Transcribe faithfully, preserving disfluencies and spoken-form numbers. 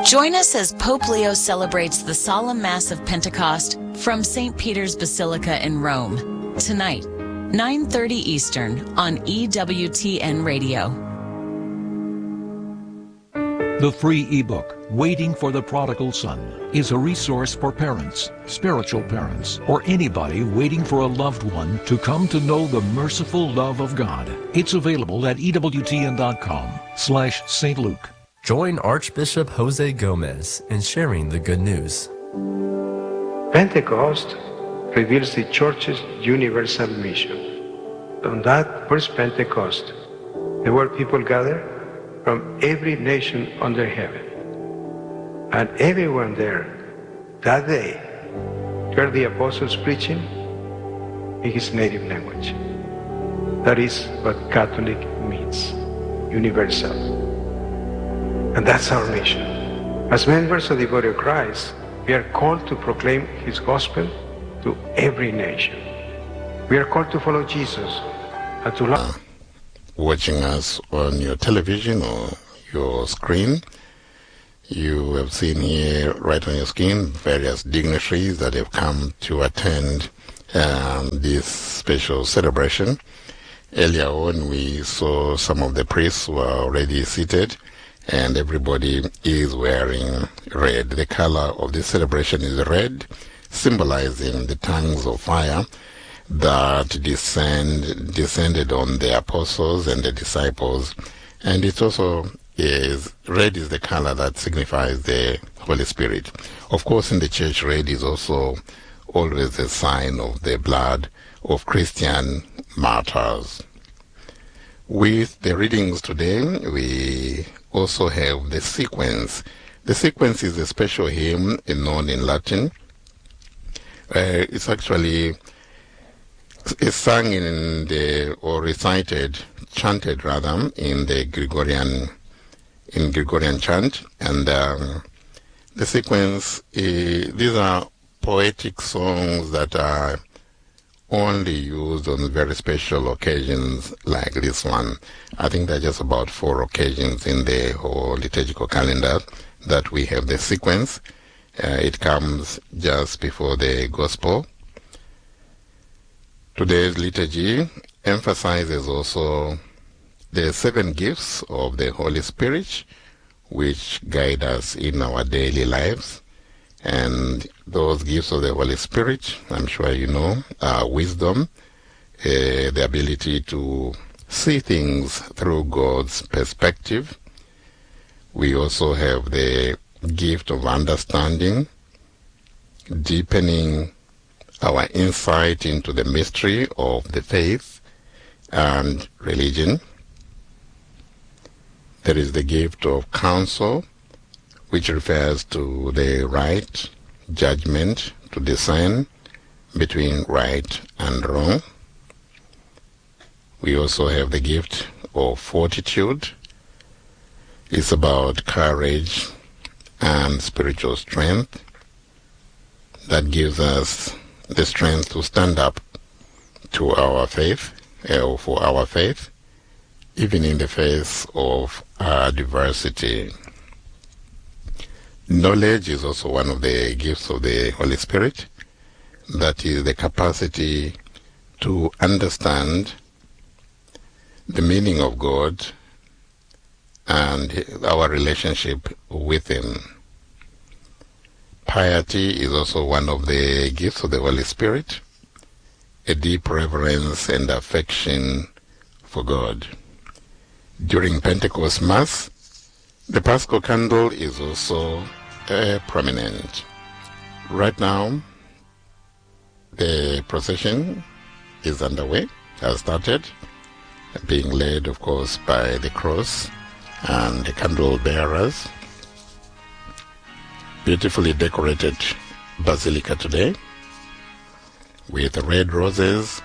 Join us as Pope Leo celebrates the solemn Mass of Pentecost from Saint Peter's Basilica in Rome. Tonight, nine thirty Eastern on E W T N Radio. The free ebook, Waiting for the Prodigal Son, is a resource for parents, spiritual parents, or anybody waiting for a loved one to come to know the merciful love of God. It's available at ewtn.com slash Saint Luke. Join Archbishop Jose Gomez in sharing the good news. Pentecost reveals the Church's universal mission. On that first Pentecost, there were people gathered from every nation under heaven. And everyone there that day heard the apostles preaching in his native language. That is what Catholic means, universal. And that's our mission. As members of the body of Christ, we are called to proclaim his gospel to every nation. We are called to follow Jesus and to love. Watching us on your television or your screen, you have seen here right on your screen various dignitaries that have come to attend um, this special celebration. Earlier on, we saw some of the priests who are already seated, and everybody is wearing red. The color of this celebration is red, symbolizing the tongues of fire that descend descended on the apostles and the disciples. And it also is red is the color that signifies the Holy Spirit. Of course, in the church, red is also always a sign of the blood of Christian martyrs. With the readings today, we also have the sequence. The sequence is a special hymn known in Latin. Uh, it's actually is sung in the, or recited, chanted rather, in the Gregorian, in Gregorian chant. And um, the sequence, is, these are poetic songs that are only used on very special occasions like this one. I think there are just about four occasions in the whole liturgical calendar that we have the sequence. Uh, it comes just before the gospel. Today's liturgy emphasizes also the seven gifts of the Holy Spirit, which guide us in our daily lives. And those gifts of the Holy Spirit, I'm sure you know, are wisdom, uh, the ability to see things through God's perspective. We also have the gift of understanding, deepening our insight into the mystery of the faith and religion. There is the gift of counsel, which refers to the right judgment to discern between right and wrong. We also have the gift of fortitude. It's about courage and spiritual strength that gives us the strength to stand up to our faith, or for our faith, even in the face of adversity. Knowledge is also one of the gifts of the Holy Spirit. That is the capacity to understand the meaning of God and our relationship with Him. Piety is also one of the gifts of the Holy Spirit, a deep reverence and affection for God. During Pentecost Mass, the Paschal Candle is also uh, prominent. Right now, the procession is underway, has started, being led, of course, by the cross and the candle bearers. Beautifully decorated basilica today with red roses